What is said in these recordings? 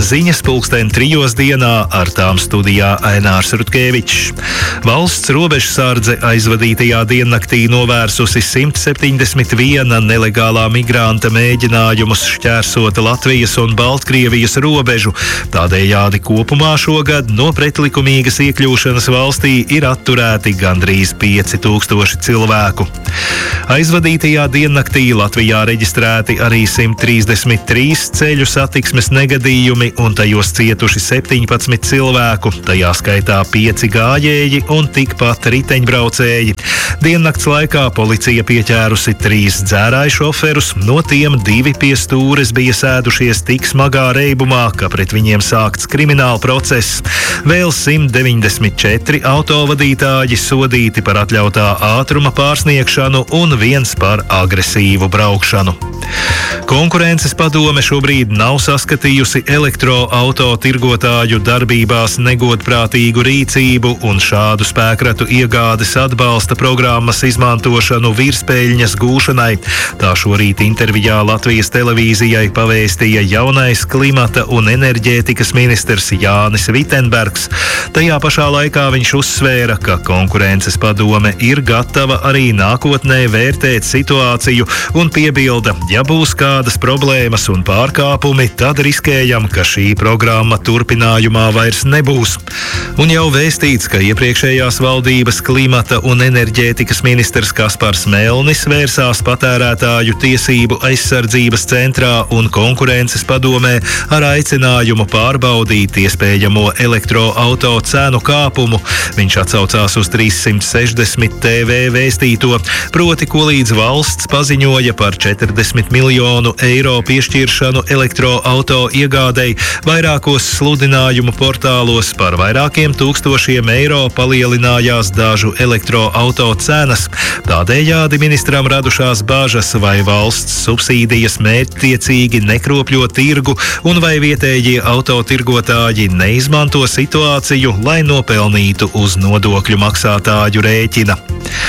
Ziņas 3:00 dienā, ar tām studijā Ainārs Rutkevičs. Valsts robežsardze aizvadītajā diennaktī novērsusi 171 nelegālā migranta mēģinājumus šķērsot Latvijas un Baltkrievijas robežu. Tādējādi kopumā šogad no pretlikumīgas iekļūšanas valstī ir atturēti gandrīz 5000 cilvēku. Aizvadītajā diennaktī Latvijā reģistrēti arī 133 ceļu satiksmes negadījumi un tajos cietuši 17 cilvēku, tajā skaitā 5 gājēji un tikpat riteņbraucēji. Diennakts laikā policija pieķērusi 3 dzērāju šoferus, no tiem 2 pie stūres bija sēdušies tik smagā reibumā, ka pret viņiem sākts krimināla process. Vēl 194 autovadītāji sodīti par atļautā ātruma pārsniegšanu un 1 par agresīvu braukšanu. Konkurences padome šobrīd nav saskatījusi elektroauto tirgotāju darbībās negodprātīgu rīcību un šādu spēkratu iegādes atbalsta programmas izmantošanu virspēļņas gūšanai. Tā šorīt intervijā Latvijas televīzijai pavēstīja jaunais klimata un enerģētikas ministrs Jānis Vitenbergs. Tajā pašā laikā viņš uzsvēra, ka konkurences padome ir gatava arī nākotnē vērtēt situāciju un piebilda, ja būs kādas problēmas un pārkāpumi, tad riskējam, ka šī programma turpinājumā vairs nebūs. Un jau vēstīts, ka iepriekšējās valdības klimata un enerģētikas ministrs Kaspars Melnis vērsās patērētāju tiesību aizsardzības centrā un konkurences padomē ar aicinājumu pārbaudīt iespējamo elektroauto cenu kāpumu. Viņš atsaucās uz 360 TV vēstīto, proti, ko līdz valsts paziņoja par 40 miljonu eiro piešķiršanu elektroauto iegādei, vairākos sludinājumu portālos par vairākiem tūkstošiem eiro palielinājās dažu elektroauto cenas. Tādējādi ministram radušās bāžas, vai valsts subsīdijas mērķtiecīgi nekropļo tirgu un vai vietējie autotirgotāji neizmanto situāciju, lai nopelnītu uz nodokļu maksātāju rēķina.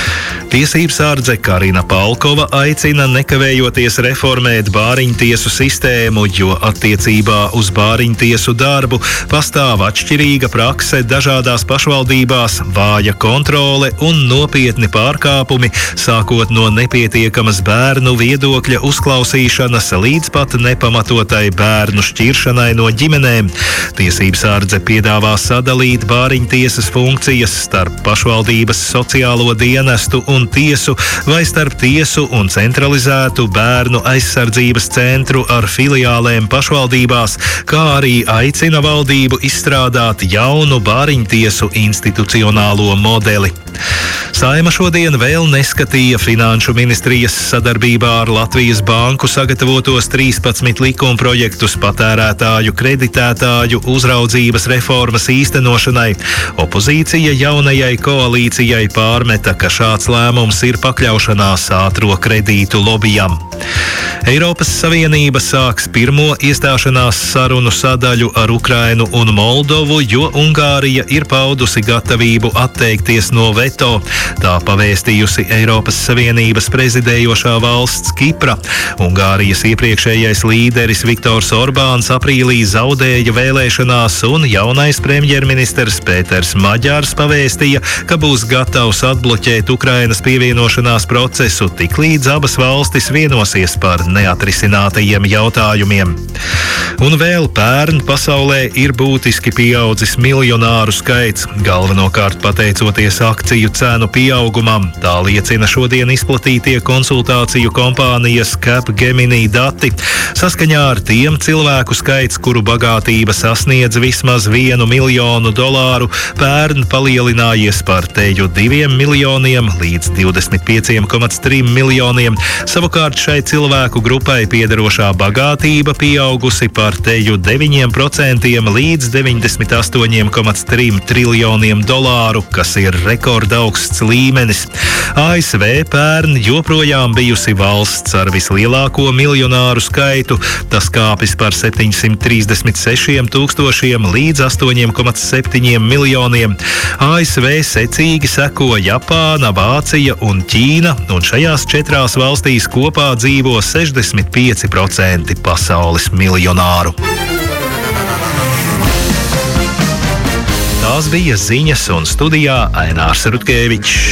Tiesībsardze Karina Palkova aicina nekavējoties reformēt bāriņtiesu sistēmu, jo attiecībā uz bāriņtiesu darbu pastāv atšķirīga prakse dažādās pašvaldībās, vāja kontrole un nopietni pārkāpumi, sākot no nepietiekamas bērnu viedokļa uzklausīšanas līdz pat nepamatotai bērnu šķiršanai no ģimenēm. Tiesībsardze piedāvā sadalīt bāriņtiesas funkcijas starp pašvaldības sociālo dienestu un tiesu vai starp tiesu un centralizētu bērnu aizsardzības centru ar filiālēm pašvaldībās, kā arī aicina valdību izstrādāt jaunu bāriņtiesu institucionālo modeli. Saeima šodien vēl neskatīja Finanšu ministrijas sadarbībā ar Latvijas banku sagatavotos 13 likumprojektus patērētāju kreditētāju uzraudzības reformas īstenošanai. Opozīcija jaunajai koalīcijai pārmeta, ka šāds lēmums ir pakļaušanās ātro kredītu lobijam. Eiropas Savienība sāks pirmo iestāšanās sarunu sadaļu ar Ukrainu un Moldovu, jo Ungārija ir paudusi gatavību atteikties no veto. Tā pavēstījusi Eiropas Savienības prezidējošā valsts Kipra. Ungārijas iepriekšējais līderis Viktors Orbāns aprīlī zaudēja vēlēšanās, un jaunais premjerministrs Pēters Maģārs pavēstīja, ka būs gatavs atbloķēt Ukrainas pievienošanās procesu, tiklīdz abas valstis vienosies par neatrisinātajiem jautājumiem. Un vēl pērn pasaulē ir būtiski pieaudzis miljonāru skaits, galvenokārt pateicoties akciju cenu pieaugumam. Tā liecina šodien izplatītie konsultāciju kompānijas Capgemini dati. Saskaņā ar tiem cilvēku skaits, kuru bagātība sasniedz vismaz $1 miljonu, pērn palielinājies par teju 2 miljoniem līdz 25,3 miljoniem. Savukārt šai cilvēku grupai piederošā bagātība pieaugusi par teju 9% līdz 98,3 triljoniem dolāru, kas ir rekordaugsts līmenis. ASV pērn joprojām bijusi valsts ar vislielāko miljonāru skaitu. Tas kāpis par 736 tūkstošiem līdz 8,7 miljoniem. ASV secīgi seko Japāna, Vācija un Ķīna, un šajās 4 valstīs kopā dzīvo 65% pasaules miljonāru. Tās bija ziņas un studijā Ainārs Rutkevičs.